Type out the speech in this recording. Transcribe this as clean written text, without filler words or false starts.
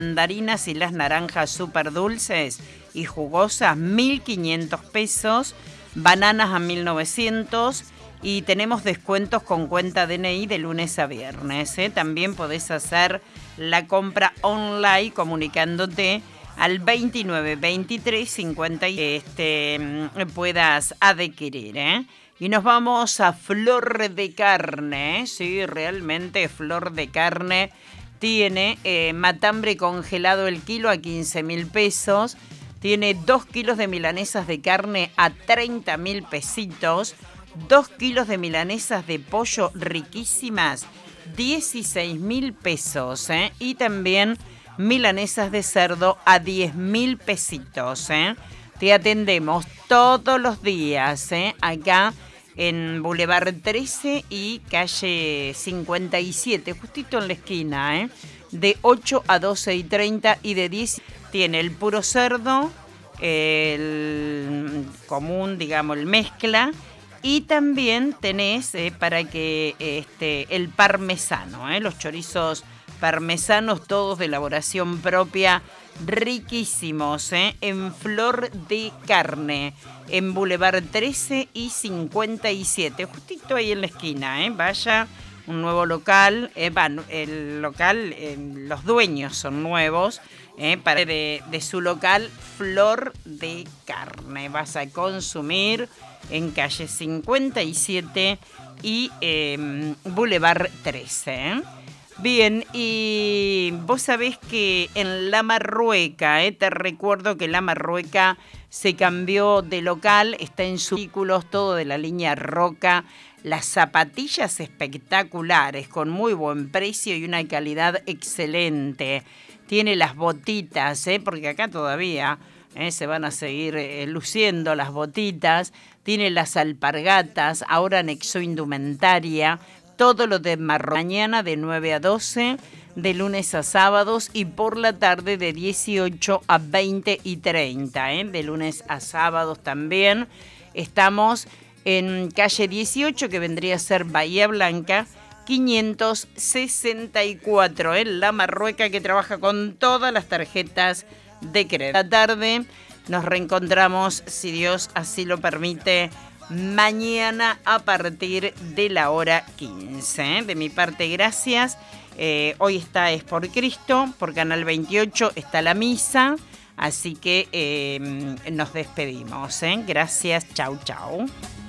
mandarinas y las naranjas súper dulces y jugosas, 1.500 pesos. Bananas a 1.900 y tenemos descuentos con cuenta DNI de lunes a viernes. También podés hacer la compra online comunicándote al 29 23 50 puedas adquirir. Y nos vamos a Flor de Carne. Sí, realmente Flor de Carne tiene matambre congelado el kilo a 15.000 pesos. Tiene 2 kilos de milanesas de carne a 30.000 pesitos. 2 kilos de milanesas de pollo riquísimas, 16.000 pesos. Y también milanesas de cerdo a 10.000 pesitos. Te atendemos todos los días, acá en Boulevard 13 y calle 57, justito en la esquina, de 8 a 12:30 y de 10. Tiene el puro cerdo, el común, digamos, el mezcla, y también tenés para que el parmesano, los chorizos parmesanos, todos de elaboración propia, riquísimos, en Flor de Carne, en Boulevard 13 y 57, justito ahí en la esquina, vaya, un nuevo local, el local, los dueños son nuevos, para de su local Flor de Carne. Vas a consumir en calle 57 y Boulevard 13. Bien, y vos sabés que en La Marrueca, te recuerdo que La Marrueca se cambió de local, está en sus vehículos, todo de la línea Roca, las zapatillas espectaculares, con muy buen precio y una calidad excelente. Tiene las botitas, porque acá todavía se van a seguir luciendo las botitas. Tiene las alpargatas, ahora anexó indumentaria. Todo lo de mañana de 9 a 12, de lunes a sábados, y por la tarde de 18 a 20:30, de lunes a sábados también. Estamos en calle 18, que vendría a ser Bahía Blanca, 564, en La Marrueca, que trabaja con todas las tarjetas de crédito. La tarde nos reencontramos, si Dios así lo permite, mañana a partir de la hora 15. De mi parte, gracias. Hoy está Es por Cristo, por Canal 28 está la misa, así que nos despedimos. Gracias, chau, chau.